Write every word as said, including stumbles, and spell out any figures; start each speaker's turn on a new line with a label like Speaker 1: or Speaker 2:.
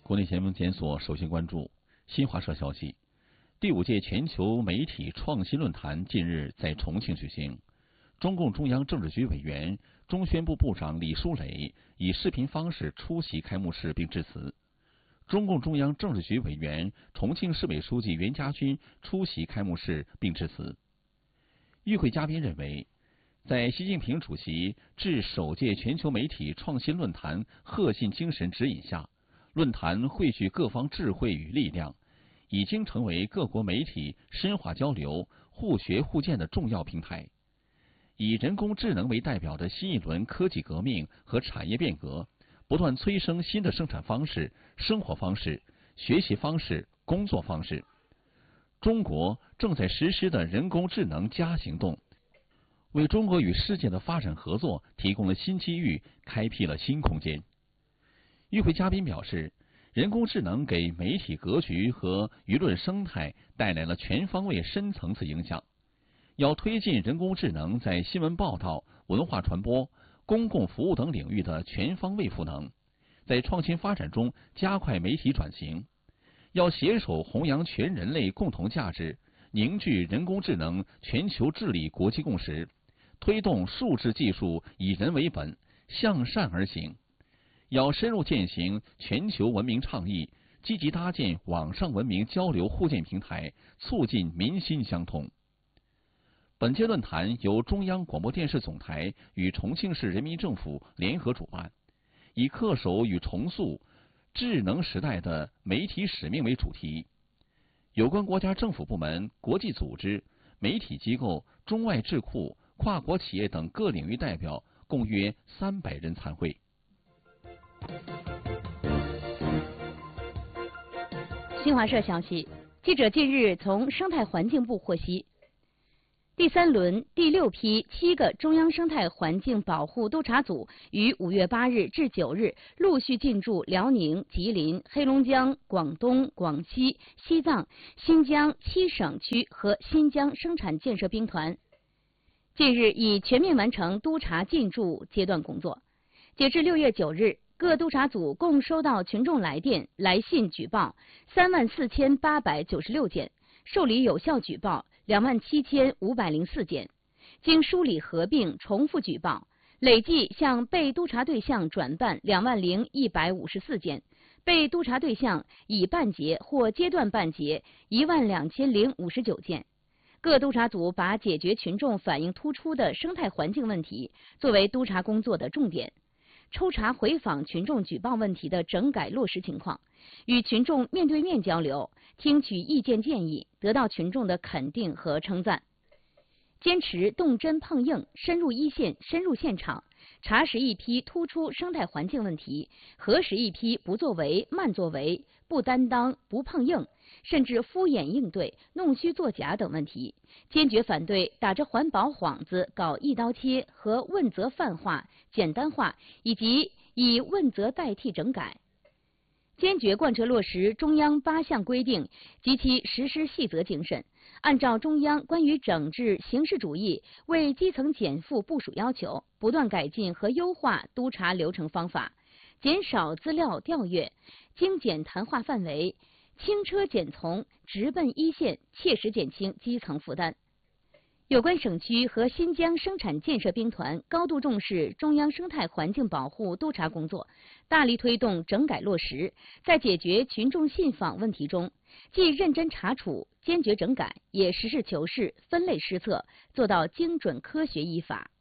Speaker 1: 国内新闻检索首先关注新华社消息，第五届全球媒体创新论坛近日在重庆举行。中共中央政治局委员、中宣部部长李书磊以视频方式出席开幕式并致辞。中共中央政治局委员、重庆市委书记袁家军出席开幕式并致辞。与会嘉宾认为，在习近平主席致首届全球媒体创新论坛核心精神指引下，论坛汇聚各方智慧与力量，已经成为各国媒体深化交流、互学互鉴的重要平台。以人工智能为代表的新一轮科技革命和产业变革，不断催生新的生产方式、生活方式、学习方式、工作方式。中国正在实施的人工智能加行动，为中国与世界的发展合作提供了新机遇，开辟了新空间。与会嘉宾表示，人工智能给媒体格局和舆论生态带来了全方位深层次影响。要推进人工智能在新闻报道、文化传播、公共服务等领域的全方位赋能，在创新发展中加快媒体转型。要携手弘扬全人类共同价值，凝聚人工智能全球治理国际共识，推动数字技术以人为本，向善而行。要深入践行全球文明倡议，积极搭建网上文明交流互鉴平台，促进民心相通。本届论坛由中央广播电视总台与重庆市人民政府联合主办，以恪守与重塑智能时代的媒体使命为主题。有关国家政府部门、国际组织、媒体机构、中外智库、跨国企业等各领域代表共约三百人参会。
Speaker 2: 新华社消息，记者近日从生态环境部获悉，第三轮第六批七个中央生态环境保护督察组于五月八日至九日陆续进驻辽宁、吉林、黑龙江、广东、广西、西藏、新疆七省区和新疆生产建设兵团，近日已全面完成督察进驻阶段工作。截至六月九日，各督察组共收到群众来电、来信举报三万四千八百九十六件，受理有效举报两万七千五百零四件，经梳理合并重复举报，累计向被督察对象转办两万零一百五十四件，被督察对象已办结或阶段办结一万两千零五十九件。各督察组把解决群众反映突出的生态环境问题作为督察工作的重点，抽查回访群众举报问题的整改落实情况，与群众面对面交流，听取意见建议，得到群众的肯定和称赞。坚持动真碰硬，深入一线、深入现场，查实一批突出生态环境问题，核实一批不作为、慢作为、不担当、不碰硬，甚至敷衍应对、弄虚作假等问题，坚决反对打着环保幌子搞一刀切和问责泛化、简单化，以及以问责代替整改。坚决贯彻落实中央八项规定及其实施细则精神，按照中央关于整治形式主义为基层减负部署要求，不断改进和优化督查流程方法，减少资料调阅，精简谈话范围，轻车简从，直奔一线，切实减轻基层负担。有关省区和新疆生产建设兵团高度重视中央生态环境保护督查工作，大力推动整改落实，在解决群众信访问题中，既认真查处、坚决整改，也实事求是、分类施策，做到精准科学依法。